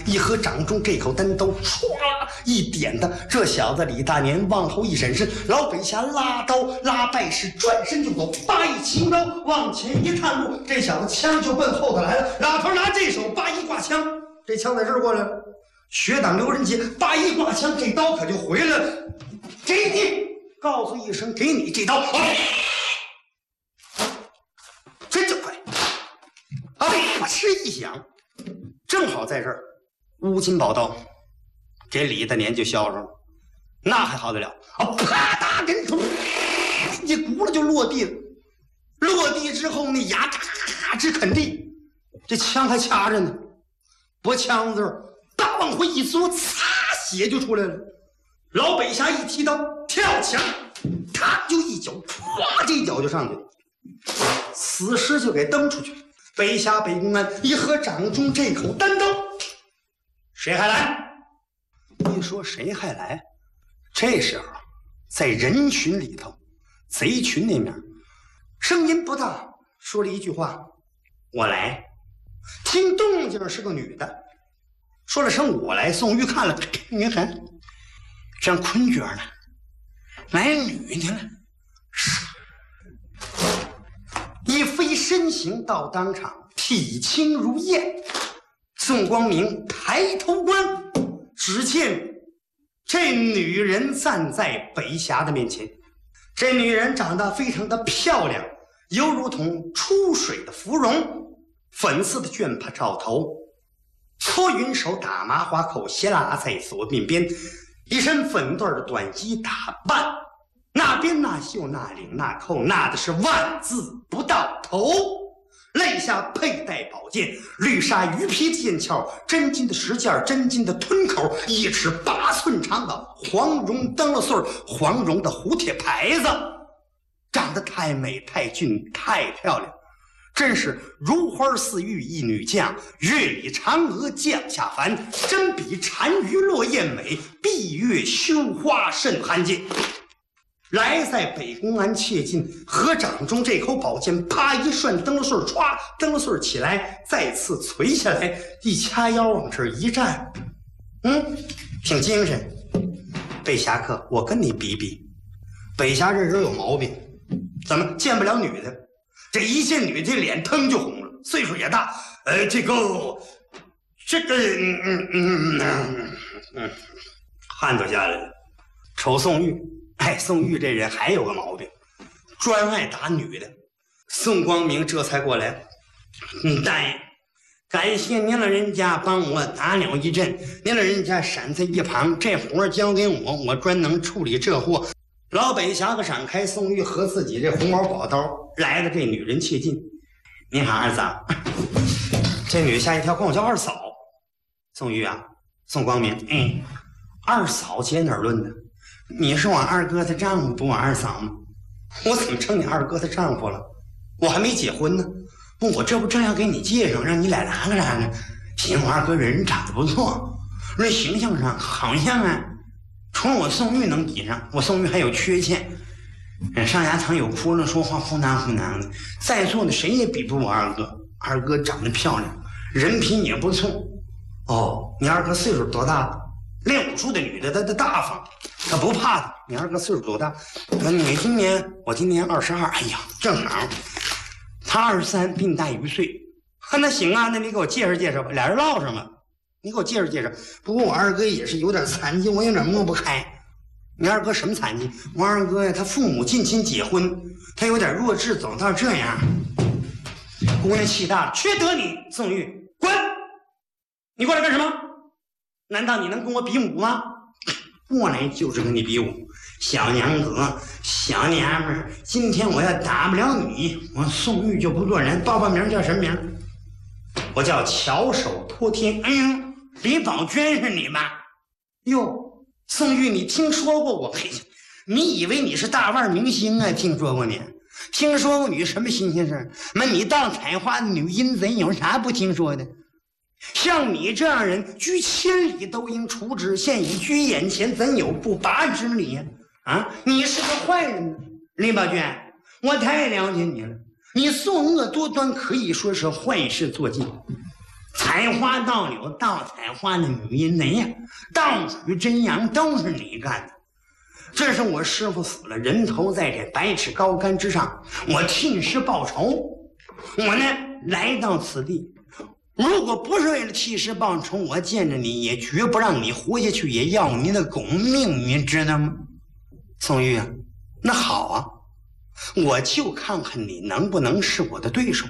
一合掌中这口单刀，唰一点的，这小子李大年往后一闪身，老北侠拉刀拉败势，转身就走，八一齐弓刀往前一探路，这小子枪就奔后头来了。老头拿这手八一挂枪，这枪在这儿过来了，学党刘仁杰八一挂枪，这刀可就回来了，给你，告诉一声，给你这刀。真就快！我哧一响，正好在这儿，乌金宝刀给李大年就削上了，那还好得了啊！啪嗒，跟头一轱辘就落地了。落地之后，那牙咔咔咔直啃地，这枪还掐着呢，脖腔子大往回一缩，擦，血就出来了。老北侠一提刀跳墙，他就一脚，唰，这一脚就上去了。死尸就给蹬出去了。北峡北公安一合掌中这口单刀，谁还来？一说谁还来，这时候在人群里头，贼群那面，声音不大，说了一句话：“我来。”听动静是个女的，说了声“我来”。宋玉看了，你看，像昆角呢，来女的了。一飞身形到当场，体轻如燕。宋光明抬头观，只见这女人站在北峡的面前。这女人长得非常的漂亮，犹如同出水的芙蓉，粉色的绢帕罩头，搓云手，打麻花扣，斜拉在左鬓边，一身粉缎的短衣打扮。那边那袖那领那扣，那的是万字不到头。肋下佩戴宝剑，绿纱鱼皮剑鞘，真金的石件，真金的吞口，1尺8寸长的黄绒灯笼穗，黄绒的胡铁牌子，长得太美太俊太漂亮，真是如花似玉一女将，月里嫦娥降下凡，真比单于落雁美，闭月羞花甚罕见。来在北公安切近，合掌中这口宝剑，啪一涮灯笼穗，歘，灯笼穗起来，再次垂下来，一掐腰往这儿一站，挺精神。北侠客，我跟你比比，北侠这人有毛病，怎么见不了女的？这一见女的脸腾就红了，岁数也大，汗都下来了。瞅宋玉。宋玉这人还有个毛病，专爱打女的。宋光明这才过来，大爷，感谢您老人家帮我打了一阵，您老人家闪在一旁，这活交给我，我专能处理这货。老北侠个闪开，宋玉和自己这红毛宝刀来了，这女人切近。您好，二嫂。这女吓一跳，管我叫二嫂。宋玉啊，宋光明，二嫂姐哪儿论的？你是我二哥的丈夫，不我二嫂吗？我怎么成你二哥的丈夫了？我还没结婚呢。不，我这不正要给你介绍，让你俩拉个拉呢。行，我二哥人长得不错，论形象上好像除了我宋玉能比上，我宋玉还有缺陷。上牙膛有窟窿，说话呼囔呼囔的。在座的谁也比不我二哥。二哥长得漂亮，人品也不错。哦，你二哥岁数多大了？练武术的女的她大方，她不怕的。你二哥岁数多大？你今年，我今年22。哎呀，正好，他23，比你大1岁。那行啊，那你给我介绍介绍吧，俩人唠上了。你给我介绍介绍。不过我二哥也是有点残疾，我有点抹不开。你二哥什么残疾？我二哥呀，他父母近亲结婚，他有点弱智，走到这样。姑娘气大了，缺德你！宋玉，滚！你过来干什么？难道你能跟我比武吗？过来就是跟你比武。小娘子，小娘们儿，今天我要打不了你，我宋玉就不做人。报名叫什么名？我叫巧手托天。李宝娟是你吧？哟，宋玉，你听说过我？嘿，你以为你是大腕明星啊？听说过你？听说过你什么新鲜事？你当采花的女阴贼有啥不听说的？像你这样人，居千里都应除之，现已居眼前，怎有不拔之理呀？你是个坏人呢，李宝娟，我太了解你了。你作恶多端，可以说是坏事做尽。 采花盗柳、盗采花的女淫贼呀，盗取真阳都是你干的。这是我师父死了，人头在这百尺高杆之上，我替师报仇。我呢来到此地，如果不是为了替师报仇，我见着你也绝不让你活下去，也要你的狗命，你知道吗？宋玉啊，那好啊，我就看看你能不能是我的对手。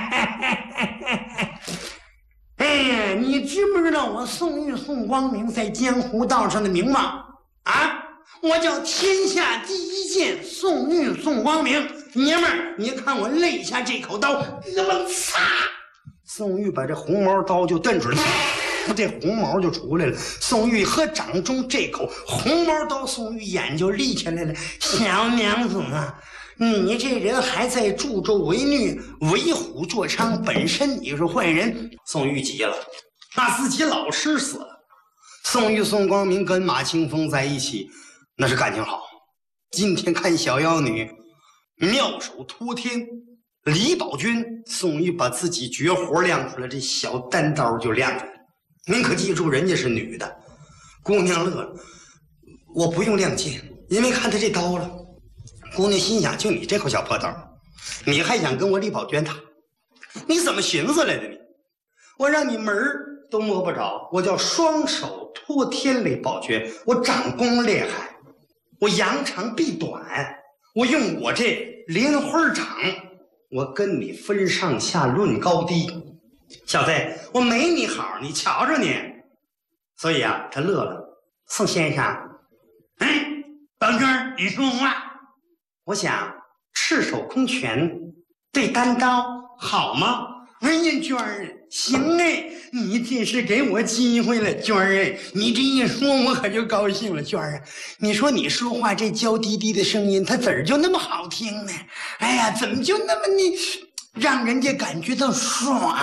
哎呀，你知不知道我宋玉宋光明在江湖道上的名望啊？我叫天下第一剑宋玉宋光明。爷们儿，你看我肋下这口刀，那么擦！宋玉把这红毛刀就瞪出来，这红毛就出来了。宋玉和掌中这口红毛刀，宋玉眼就立起来了。小娘子啊，你这人还在助纣为虐，为虎作伥，本身你是坏人。宋玉急了，那自己老师死了，宋玉宋光明跟马清风在一起，那是感情好。今天看小妖女妙手托天，李宝军，宋玉把自己绝活亮出来，这小单刀就亮出来了。您可记住，人家是女的。姑娘乐了，我不用亮剑，因为看她这刀了。姑娘心想，就你这口小破刀，你还想跟我李宝娟打？你怎么寻思来的你？我让你门儿都摸不着，我叫双手托天李宝娟，我掌功厉害，我扬长避短，我用我这莲花掌，我跟你分上下论高低。小子，我没你好，你瞧着你。所以啊，他乐了。宋先生，宝娟，你说话。我想赤手空拳对单刀好吗？哎呀，娟儿，行哎，你这是给我机会了，娟儿哎，你这一说我可就高兴了，娟儿啊，你说你说话这娇滴滴的声音，它怎儿就那么好听呢？哎呀，怎么就那么让人家感觉到爽，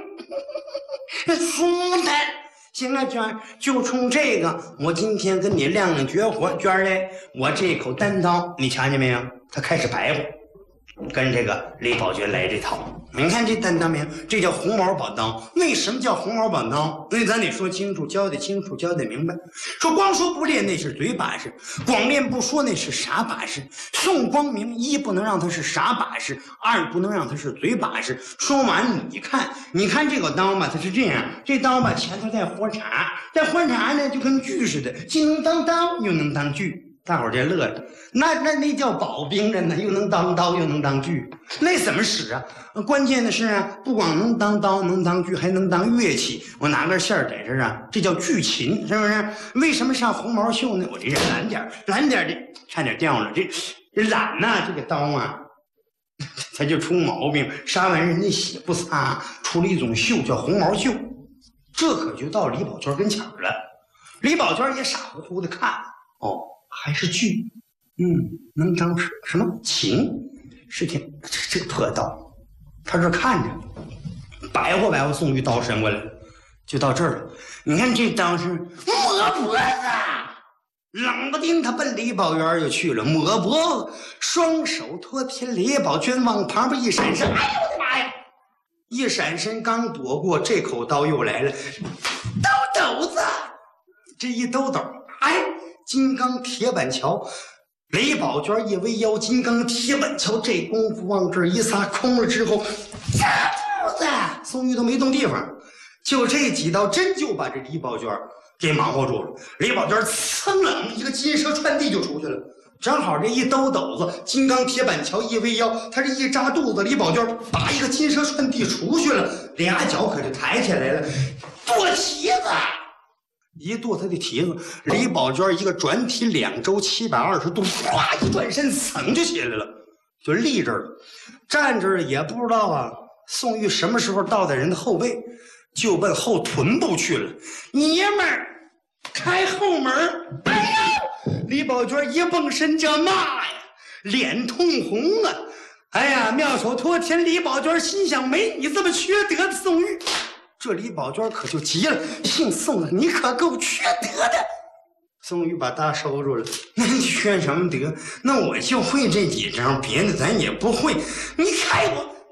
舒坦。行啊，娟儿，就冲这个，我今天跟你亮亮绝活。娟儿嘞，我这口单刀，你瞧见没有？他开始白话。跟这个李宝娟来这套，你看这单刀没有？这叫红毛宝刀。为什么叫红毛宝刀？所以咱得说清楚，教得清楚，教得明白。说光说不练那是嘴把式，光练不说那是傻把式。宋光明一不能让他是傻把式，二不能让他是嘴把式。说完你看这个刀吧，它是这样，这刀吧前头带火叉，这火叉呢就跟锯似的，既能当刀又能当锯。大伙儿这乐着，那叫宝兵刃呢，又能当刀又能当锯，那怎么使啊？关键的是啊，不光能当刀能当锯，还能当乐器。我拿根线在这儿啊，这叫锯琴，是不是？为什么上红毛袖呢？我这人懒点的，差点掉了。这懒呐，这个刀啊，它就出毛病。杀完人家血不擦，出了一种锈叫红毛锈。这可就到李宝娟跟前了。李宝娟也傻乎乎的看，哦。还是锯，能当什么琴？是挺这个破刀，他这看着白活宋玉刀伸过来了，就到这儿了。你看这刀是抹脖子，冷不丁他奔李宝元就去了，抹脖子，双手托天，李宝娟往旁边一闪身，哎呦我的妈呀！一闪身刚躲过，这口刀又来了，兜子，这一兜，哎。金刚铁板桥，李宝娟一围腰，金刚铁板桥，这功夫往这儿一撒，空了之后，宋玉都没动地方，就这几刀真就把这李宝娟给忙活住了。李宝娟噌冷一个金蛇穿地就出去了，正好这一兜子，金刚铁板桥一围腰，他这一扎肚子，李宝娟把一个金蛇穿地出去了，俩脚可就抬起来了，剁蹄子。一剁他的蹄子，李宝娟一个转体2周720度，哗一转身，噌就起来了，就立这儿了。站这儿也不知道啊，宋玉什么时候到在人的后背，就奔后臀部去了。爷们儿，开后门！哎呀，李宝娟一蹦身叫骂呀，脸通红啊！哎呀，妙手托天，李宝娟心想：没你这么缺德的宋玉。这李宝娟可就急了，姓宋的，你可够缺德的！宋玉把刀收住了，那你缺什么德？那我就会这几招，别的咱也不会。你开我，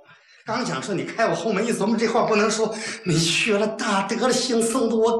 刚想说你开我后门，一琢磨这话不能说，你缺了大德了，姓宋的我